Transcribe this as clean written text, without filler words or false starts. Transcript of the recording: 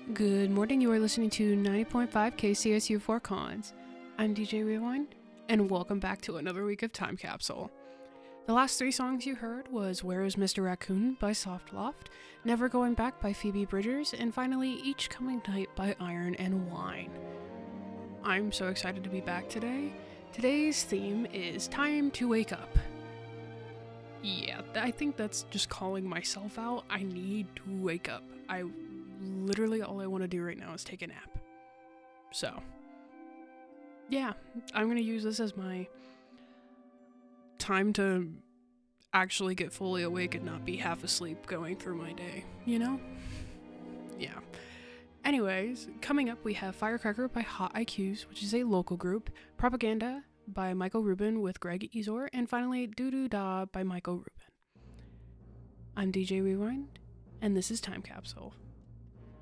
Good morning, you are listening to 90.5 KCSU 4 Cons. I'm DJ Rewind, and welcome back to another week of Time Capsule. The last three songs you heard was Where is Mr. Raccoon by Soft Loft, Never Going Back by Phoebe Bridgers, and finally Each Coming Night by Iron and Wine. I'm so excited to be back today. Today's theme is Time to Wake Up. Yeah, I think that's just calling myself out. I need to wake up. Literally all I want to do right now is take a nap. So, yeah, I'm going to use this as my time to actually get fully awake and not be half asleep going through my day, you know? Yeah. Anyways, coming up we have Firecracker by Hot IQs, which is a local group, Propaganda by Michael Rubin with Greg Ezor, and finally Doo Doo Da by Michael Rubin. I'm DJ Rewind, and this is Time Capsule.